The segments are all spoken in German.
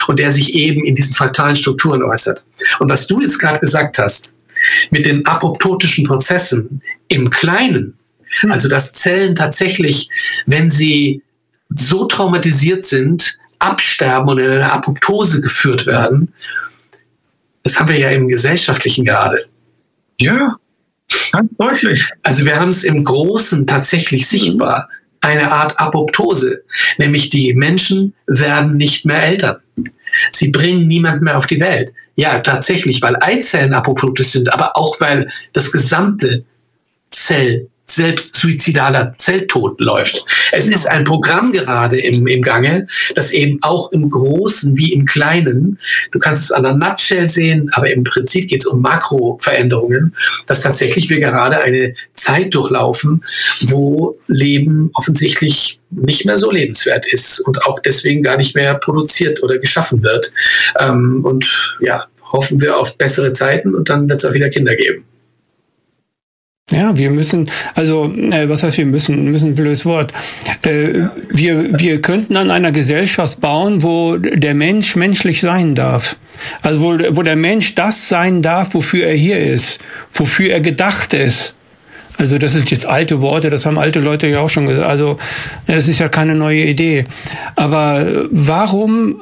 und der sich eben in diesen fraktalen Strukturen äußert. Und was du jetzt gerade gesagt hast, mit den apoptotischen Prozessen im Kleinen, also dass Zellen tatsächlich, wenn sie so traumatisiert sind, absterben und in eine Apoptose geführt werden, das haben wir ja im Gesellschaftlichen gerade. Ja, ganz deutlich. Also wir haben es im Großen tatsächlich sichtbar. Eine Art Apoptose, nämlich die Menschen werden nicht mehr Eltern. Sie bringen niemand mehr auf die Welt. Ja, tatsächlich, weil Eizellen apoptotisch sind, aber auch weil das gesamte selbst suizidaler Zelltod läuft. Es ist ein Programm gerade im Gange, das eben auch im Großen wie im Kleinen, du kannst es an der Nutshell sehen, aber im Prinzip geht es um Makroveränderungen, dass tatsächlich wir gerade eine Zeit durchlaufen, wo Leben offensichtlich nicht mehr so lebenswert ist und auch deswegen gar nicht mehr produziert oder geschaffen wird. Und ja, hoffen wir auf bessere Zeiten und dann wird es auch wieder Kinder geben. Ja, wir müssen, also was heißt wir müssen ein blödes Wort. Wir könnten an einer Gesellschaft bauen, wo der Mensch menschlich sein darf. Also wo der Mensch das sein darf, wofür er hier ist, wofür er gedacht ist. Also das ist jetzt alte Worte, das haben alte Leute ja auch schon gesagt. Also das ist ja keine neue Idee. Aber warum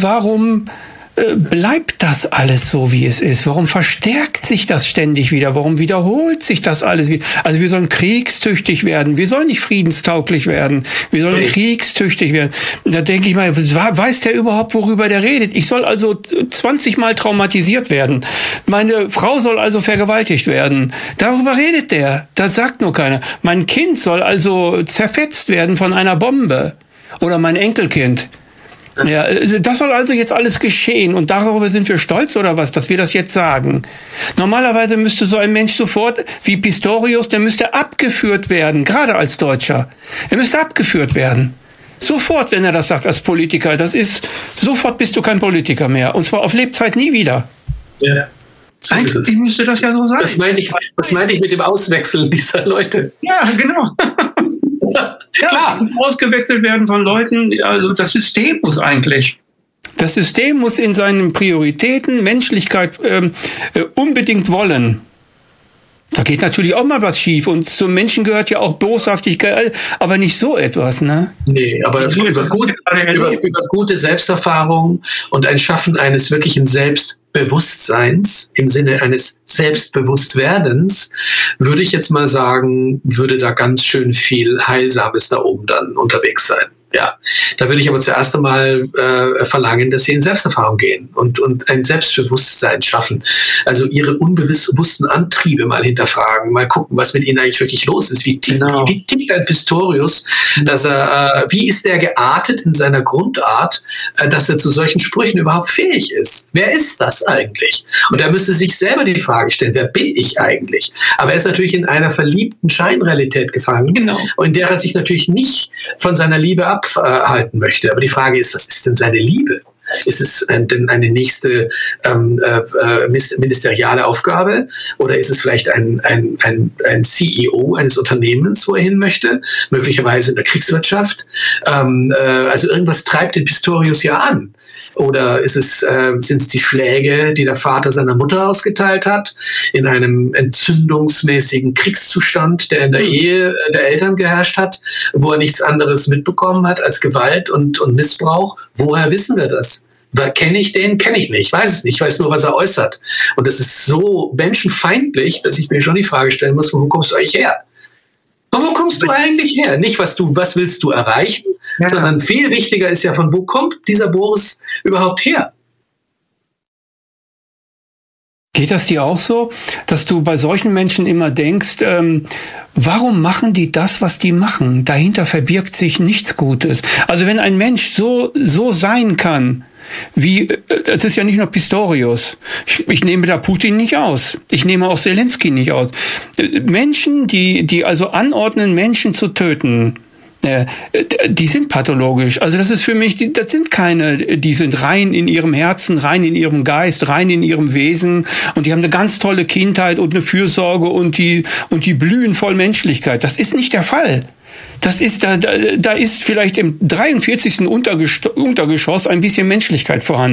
bleibt das alles so, wie es ist? Warum verstärkt sich das ständig wieder? Warum wiederholt sich das alles wieder? Also wir sollen kriegstüchtig werden. Wir sollen nicht friedenstauglich werden. Wir sollen kriegstüchtig werden. Da denke ich mal, weiß der überhaupt, worüber der redet? Ich soll also 20 Mal traumatisiert werden. Meine Frau soll also vergewaltigt werden. Darüber redet der. Das sagt nur keiner. Mein Kind soll also zerfetzt werden von einer Bombe. Oder mein Enkelkind. Ja, das soll also jetzt alles geschehen und darüber sind wir stolz oder was, dass wir das jetzt sagen. Normalerweise müsste so ein Mensch sofort, wie Pistorius, der müsste abgeführt werden, gerade als Deutscher. Er müsste abgeführt werden. Sofort, wenn er das sagt als Politiker. Das ist, sofort bist du kein Politiker mehr. Und zwar auf Lebzeit nie wieder. Ja. So eigentlich müsste das ja so sein. Das meinte ich mit dem Auswechseln dieser Leute. Ja, genau. Klar, ausgewechselt werden von Leuten, also das System muss eigentlich. Das System muss in seinen Prioritäten Menschlichkeit unbedingt wollen. Da geht natürlich auch mal was schief und zum Menschen gehört ja auch Boshaftigkeit, aber nicht so etwas, ne? Nee, aber über gute Selbsterfahrung und ein Schaffen eines wirklichen Selbstbewusstseins im Sinne eines Selbstbewusstwerdens, würde ich jetzt mal sagen, würde da ganz schön viel Heilsames da oben dann unterwegs sein. Ja, da würde ich aber zuerst einmal verlangen, dass sie in Selbsterfahrung gehen und ein Selbstbewusstsein schaffen. Also ihre unbewussten Antriebe mal hinterfragen, mal gucken, was mit ihnen eigentlich wirklich los ist. Wie tickt ein Pistorius? Wie ist der geartet in seiner Grundart, dass er zu solchen Sprüchen überhaupt fähig ist? Wer ist das eigentlich? Und er müsste sich selber die Frage stellen, wer bin ich eigentlich? Aber er ist natürlich in einer verliebten Scheinrealität gefangen, genau, in der er sich natürlich nicht von seiner Liebe abhalten möchte. Aber die Frage ist, was ist denn seine Liebe? Ist es denn eine nächste ministeriale Aufgabe? Oder ist es vielleicht ein CEO eines Unternehmens, wo er hin möchte? Möglicherweise in der Kriegswirtschaft? Also irgendwas treibt den Pistorius ja an. Oder sind es die Schläge, die der Vater seiner Mutter ausgeteilt hat, in einem entzündungsmäßigen Kriegszustand, der in der Ehe der Eltern geherrscht hat, wo er nichts anderes mitbekommen hat als Gewalt und Missbrauch? Woher wissen wir das? Kenne ich den? Kenne ich nicht. Ich weiß es nicht. Ich weiß nur, was er äußert. Und es ist so menschenfeindlich, dass ich mir schon die Frage stellen muss, wo kommst du eigentlich her? Und wo kommst du eigentlich her? Nicht, was willst du erreichen, sondern viel wichtiger ist ja, von wo kommt dieser Boris überhaupt her? Geht das dir auch so, dass du bei solchen Menschen immer denkst, warum machen die das, was die machen? Dahinter verbirgt sich nichts Gutes. Also wenn ein Mensch so sein kann, das ist ja nicht nur Pistorius. Ich nehme da Putin nicht aus. Ich nehme auch Zelensky nicht aus. Menschen, die also anordnen, Menschen zu töten, die sind pathologisch. Also das ist für mich, das sind keine, die sind rein in ihrem Herzen, rein in ihrem Geist, rein in ihrem Wesen und die haben eine ganz tolle Kindheit und eine Fürsorge und die blühen voll Menschlichkeit. Das ist nicht der Fall. Das ist, da ist vielleicht im 43. Untergeschoss ein bisschen Menschlichkeit vorhanden.